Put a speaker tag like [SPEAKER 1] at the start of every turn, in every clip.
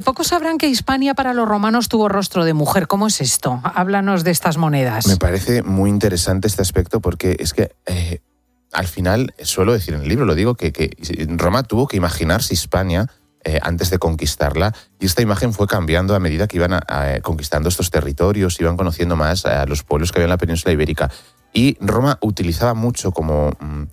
[SPEAKER 1] pocos sabrán que Hispania para los romanos tuvo rostro de mujer. ¿Cómo es esto? Háblanos de estas monedas.
[SPEAKER 2] Me parece muy interesante este aspecto porque es que al final, suelo decir en el libro, lo digo, que Roma tuvo que imaginarse Hispania antes de conquistarla, y esta imagen fue cambiando a medida que iban conquistando estos territorios, iban conociendo más a los pueblos que había en la península ibérica. Y Roma utilizaba mucho como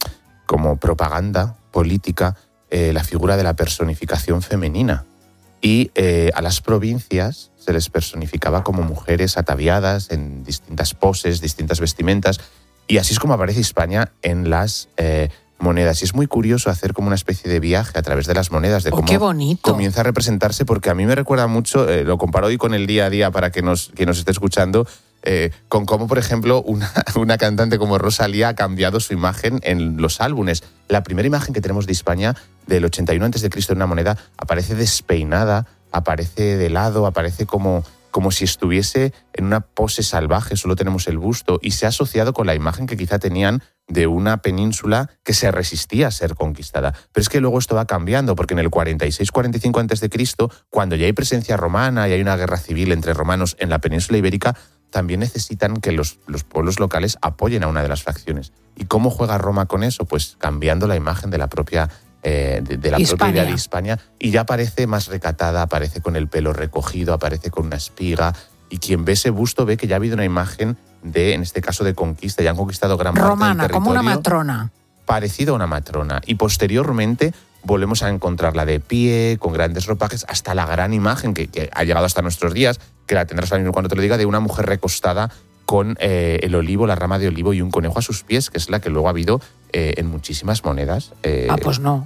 [SPEAKER 2] propaganda política la figura de la personificación femenina. Y a las provincias se les personificaba como mujeres ataviadas en distintas poses, distintas vestimentas, y así es como aparece Hispania en las monedas. Y es muy curioso hacer como una especie de viaje a través de las monedas, de cómo
[SPEAKER 1] qué bonito.
[SPEAKER 2] comienza a representarse, porque a mí me recuerda mucho, lo comparo hoy con el día a día para que nos esté escuchando, con cómo, por ejemplo, una cantante como Rosalía ha cambiado su imagen en los álbumes. La primera imagen que tenemos de Hispania, del 81 a.C. en una moneda, aparece despeinada, aparece de lado, aparece como si estuviese en una pose salvaje, solo tenemos el busto, y se ha asociado con la imagen que quizá tenían de una península que se resistía a ser conquistada. Pero es que luego esto va cambiando, porque en el 46-45 a.C., cuando ya hay presencia romana y hay una guerra civil entre romanos en la península ibérica, también necesitan que los pueblos locales apoyen a una de las facciones. ¿Y cómo juega Roma con eso? Pues cambiando la imagen de la propia propia idea de Hispania, y ya aparece más recatada, aparece con el pelo recogido, aparece con una espiga, y quien ve ese busto ve que ya ha habido una imagen en este caso de conquista, ya han conquistado gran parte del territorio.
[SPEAKER 1] Como una matrona.
[SPEAKER 2] Parecido a una matrona. Y posteriormente volvemos a encontrarla de pie, con grandes ropajes, hasta la gran imagen que ha llegado hasta nuestros días, que la tendrás ahora mismo cuando te lo diga, de una mujer recostada con el olivo, la rama de olivo y un conejo a sus pies, que es la que luego ha habido en muchísimas monedas.
[SPEAKER 1] Pues no.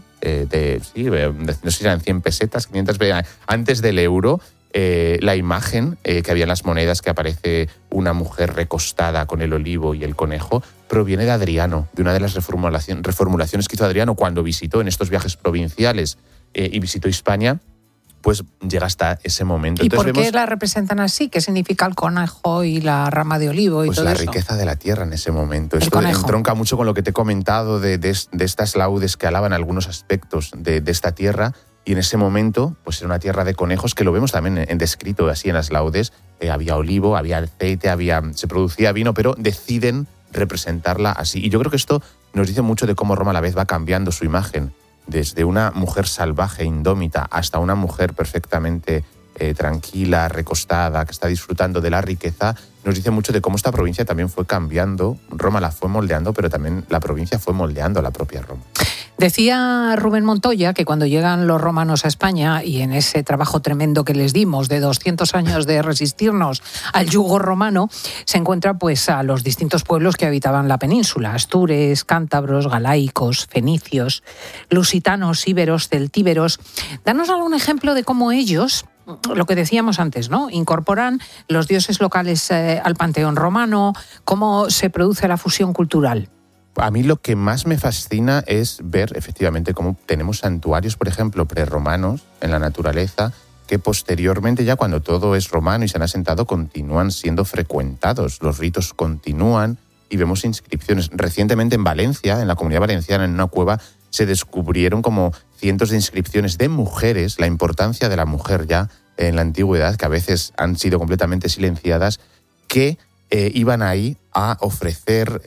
[SPEAKER 2] No sé si eran 100 pesetas, 500 antes del euro. La imagen que había en las monedas, que aparece una mujer recostada con el olivo y el conejo, proviene de Adriano, de una de las reformulaciones que hizo Adriano cuando visitó en estos viajes provinciales y visitó Hispania. Pues llega hasta ese momento.
[SPEAKER 1] ¿Y por qué la representan así? ¿Qué significa el conejo y la rama de olivo y
[SPEAKER 2] pues
[SPEAKER 1] todo eso?
[SPEAKER 2] Pues la riqueza de la tierra en ese momento. Esto entronca mucho con lo que te he comentado de estas laudes que alaban algunos aspectos de esta tierra. Y en ese momento, pues era una tierra de conejos, que lo vemos también descrito así en las laudes. Había olivo, había aceite, se producía vino, pero deciden representarla así. Y yo creo que esto nos dice mucho de cómo Roma a la vez va cambiando su imagen, desde una mujer salvaje, indómita, hasta una mujer perfectamente tranquila, recostada, que está disfrutando de la riqueza. Nos dice mucho de cómo esta provincia también fue cambiando. Roma la fue moldeando, pero también la provincia fue moldeando a la propia Roma.
[SPEAKER 1] Decía Rubén Montoya que cuando llegan los romanos a España, y en ese trabajo tremendo que les dimos de 200 años de resistirnos al yugo romano, se encuentra pues a los distintos pueblos que habitaban la península: astures, cántabros, galaicos, fenicios, lusitanos, íberos, celtíberos. Danos algún ejemplo de cómo ellos, lo que decíamos antes, ¿no?, incorporan los dioses locales al panteón romano, cómo se produce la fusión cultural.
[SPEAKER 2] A mí lo que más me fascina es ver efectivamente cómo tenemos santuarios, por ejemplo, prerromanos en la naturaleza, que posteriormente, ya cuando todo es romano y se han asentado, continúan siendo frecuentados. Los ritos continúan y vemos inscripciones. Recientemente en Valencia, en la Comunidad Valenciana, en una cueva, se descubrieron como cientos de inscripciones de mujeres, la importancia de la mujer ya en la antigüedad, que a veces han sido completamente silenciadas, que iban ahí a ofrecer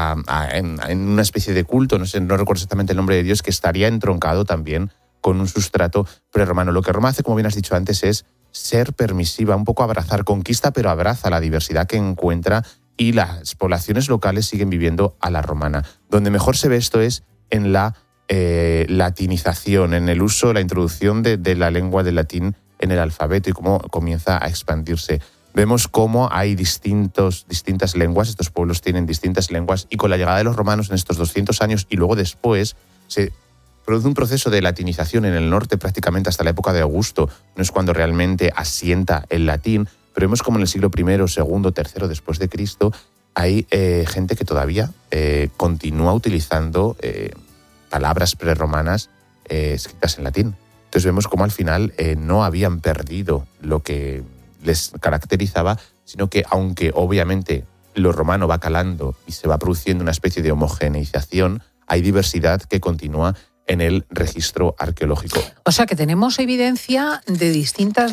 [SPEAKER 2] en una especie de culto, no recuerdo exactamente el nombre de Dios, que estaría entroncado también con un sustrato prerromano. Lo que Roma hace, como bien has dicho antes, es ser permisiva, un poco abrazar, conquista, pero abraza la diversidad que encuentra, y las poblaciones locales siguen viviendo a la romana. Donde mejor se ve esto es en la latinización, en el uso, la introducción de la lengua del latín en el alfabeto, y cómo comienza a expandirse. Vemos cómo hay distintas lenguas, estos pueblos tienen distintas lenguas, y con la llegada de los romanos en estos 200 años y luego después se produce un proceso de latinización en el norte prácticamente hasta la época de Augusto. No es cuando realmente asienta el latín, pero vemos como en el siglo I, II, III después de Cristo hay gente que todavía continúa utilizando palabras prerromanas escritas en latín. Entonces vemos cómo al final no habían perdido lo que les caracterizaba, sino que, aunque obviamente lo romano va calando y se va produciendo una especie de homogeneización, hay diversidad que continúa en el registro arqueológico.
[SPEAKER 1] O sea que tenemos evidencia de distintas